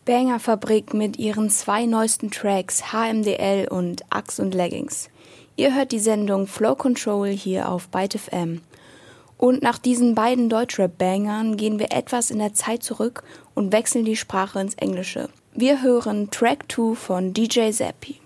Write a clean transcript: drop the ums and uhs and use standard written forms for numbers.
Banger-Fabrik mit ihren 2 neuesten Tracks HMDL und Axt und Leggings. Ihr hört die Sendung Flow Control hier auf Byte FM. Und nach diesen beiden Deutschrap-Bangern gehen wir etwas in der Zeit zurück und wechseln die Sprache ins Englische. Wir hören Track 2 von DJ Zappi.